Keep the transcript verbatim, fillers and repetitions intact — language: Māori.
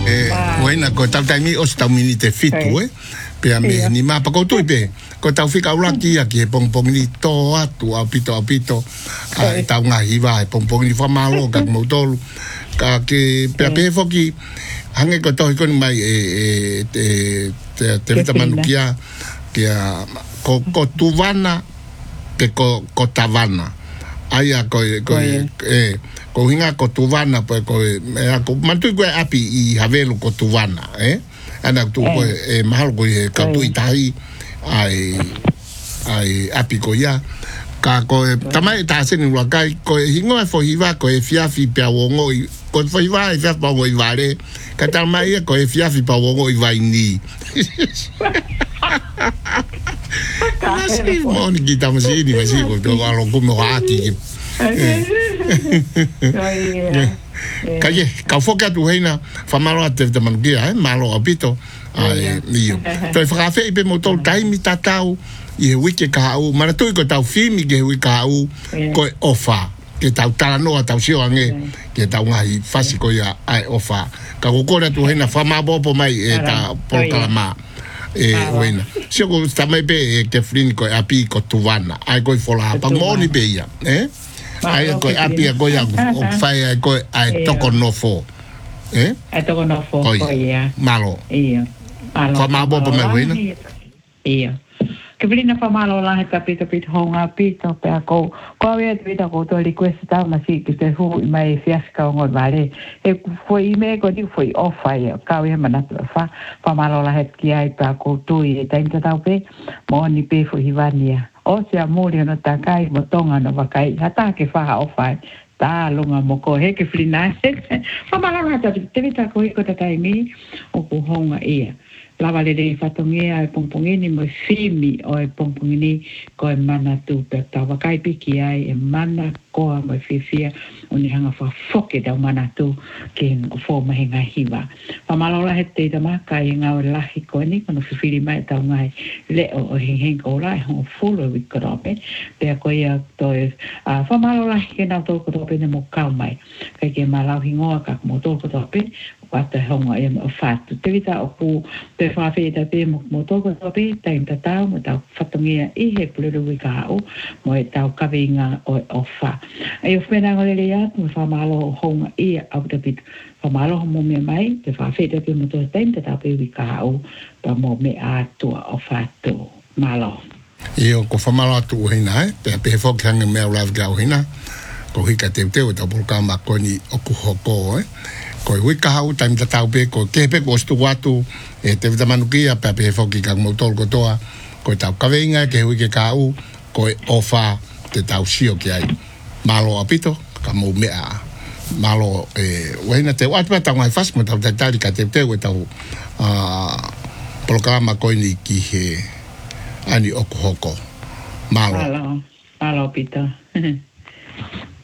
Eh, wena ko tau tangi os tau mini te fitu, eh. Pea me ni ma pa ko tu pe. Ko tau fika ulaki aki e pong pong ni to atu a pito a pito. Ai tau nga hiva e pong pong ni fa malo ka mo tolu. Ka ke pea pe foki hange ko to ko mai e e te te vita manukia ke ko ko tuvana pe ko ko tavana. Ai a ko ko e ko hinga ko tuvana pe ko e ko mantu ko api i havelo ko tuvana, eh. Ana tu ko e mahal ko e ka tu itai ai ai api ko ya ka ko tamai ta sen ni wakai ko hingo e fo hiva ko e fiafi pe wongo ko fo hiva e fiafi pa wo ivare ka tamai ko e fiafi pa wongo i vai ni Nasi mo ni kita mesti ni mesti ko to alo ko mo ati Kaye, ka foka tu heina, fa malo ate te mangia, eh, malo apito. Ai, io. Toi fa fe pe motor taimi tatau, i wiki ka u, mana tu ko tau filmi ke wi ka u, ko ofa, ke tau tala no tau sio ange, ke tau ngai fasi ko ya ai ofa. Ka ko kora tu heina fa ma bo po mai e ta porta ma. E wena. Sio ko sta mai pe ke flin ko api ko tuvana. Ai ko fola pa ngoni pe ya, eh? Ai ko api ko ya o fai ko ai toko no fo. Eh? Ai toko no fo ko ia. Malo. Ia. Malo. Fa ma bo po mai wena. Ia. Ke vina fa malo la he kapita pit honga pito pe ko ko ia pita ko to request ta ma si ke te hu mai fiasca ngor vale. E foi me ko di foi off ai ka ia mana fa fa malo la he ki ai pa ko tu i ta inta ta pe mo ni pe fo hivania. O se amore no takai mo tonga no wakai hata ke faha o fai ta lunga mo ko he ke flina fa mala na ta te vita ko ko takai mi o ko honga ia la vale de fatongia e pompongini mo fimi o e pompongini ko e mana tu pe ta wakai piki ai e mana ko mo fifia o ni hanga fa foke da mana tu ke ko fo ma hinga hiva fa mala la hete da maka i nga o lahi ko ni kono fifili mai ta ngai le o he he ko la ho fulo wi krope pe ko ia to e fa mala la ke na to ko pe mo ka mai ke ke mala hingo ka mo to ko pe wata honga e mo fatu te vita o ku pe fa fe ta pe mo mo to ko pe ta inta ta mo ta fatongia i he plero wi ka o mo e ta ka vinga o ofa e o fena ngole ya mo fa malo honga i au te pit fa malo mo me mai te fa fe ta pe mo to ta inta ta pe wi ka o pa mo me a to o fatu malo io ko fa malo tu hina pe pe fo kanga me la ga hina ko hika te te o ta por ka ma ko ni o ku hoko eh ko wi ka hau tam ta tau pe ko ke pe ko stu watu e te vita manukia pe pe foki ka mo tol ko toa ko tau ka venga ke wi ke ka u ko ofa te tau sio ki ai malo apito ka mo mea malo e wena te wat pa tau mai fas mo tau ta tali ka te te we tau a programa ko ni ki he ani okuhoko malo malo malo apito